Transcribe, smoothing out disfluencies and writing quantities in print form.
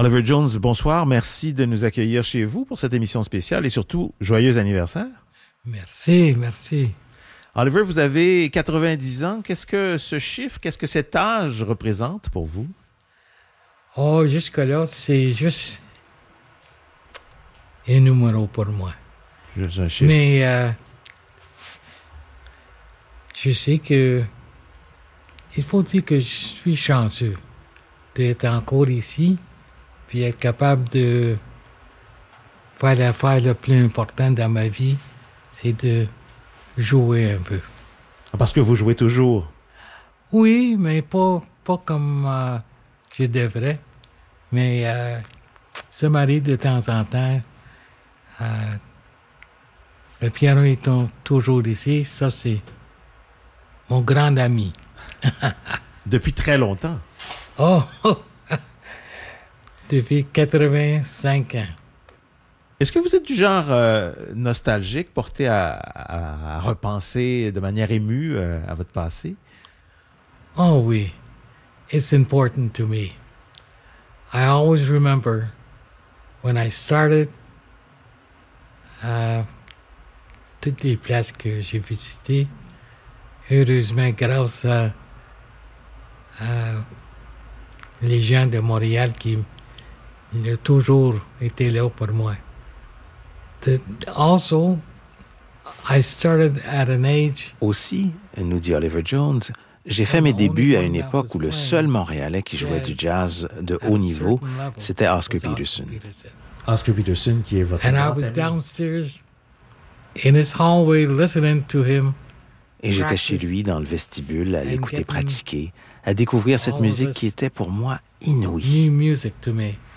Oliver Jones, bonsoir. Merci de nous accueillir chez vous pour cette émission spéciale et surtout, joyeux anniversaire. Merci, merci. Oliver, vous avez 90 ans. Qu'est-ce que ce chiffre, qu'est-ce que cet âge représente pour vous? Oh, jusque-là, c'est juste un numéro pour moi. Juste un chiffre. Mais je sais que il faut dire que je suis chanceux d'être encore ici puis être capable de faire l'affaire la plus importante dans ma vie, c'est de jouer un peu. Parce que vous jouez toujours. Oui, mais pas comme je devrais. Mais ça m'arrive de temps en temps. Le piano est toujours ici. Ça, c'est mon grand ami. Depuis très longtemps. Oh! Depuis 85 ans. Est-ce que vous êtes du genre nostalgique, porté à repenser de manière émue à votre passé? Oh oui. It's important to me. I always remember when I started, toutes les places que j'ai visitées, heureusement grâce à les gens de Montréal qui ont toujours été là pour moi. Also, I started at an age. Aussi, nous dit Oliver Jones, j'ai fait mes débuts à une époque où le seul Montréalais qui jouait du jazz de haut niveau, c'était Oscar Peterson. Oscar Peterson, qui est votre And I grand was ami. downstairs in his hallway listening to him. Et j'étais chez lui dans le vestibule à l'écouter pratiquer, à découvrir cette musique qui était pour moi inouïe. New music to me.